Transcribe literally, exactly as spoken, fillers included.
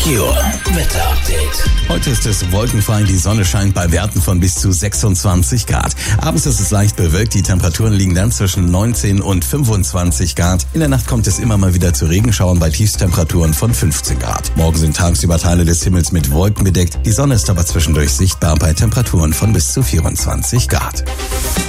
Pure Wetter Update. Heute ist es wolkenfrei, die Sonne scheint bei Werten von bis zu sechsundzwanzig Grad. Abends ist es leicht bewölkt, die Temperaturen liegen dann zwischen neunzehn und fünfundzwanzig Grad. In der Nacht kommt es immer mal wieder zu Regenschauern bei Tiefstemperaturen von fünfzehn Grad. Morgen sind tagsüber Teile des Himmels mit Wolken bedeckt. Die Sonne ist aber zwischendurch sichtbar bei Temperaturen von bis zu vierundzwanzig Grad.